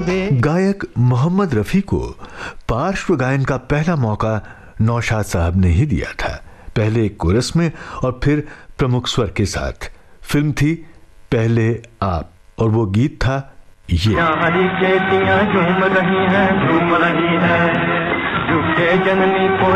गायक मोहम्मद रफी को पार्श्व गायन का पहला मौका नौशाद साहब ने ही दिया था, पहले एक कोरस में और फिर प्रमुख स्वर के साथ। फिल्म थी पहले आप और वो गीत था ये। हरी केतियां झूम रही हैं, झूम रही हैं, झुके जननी को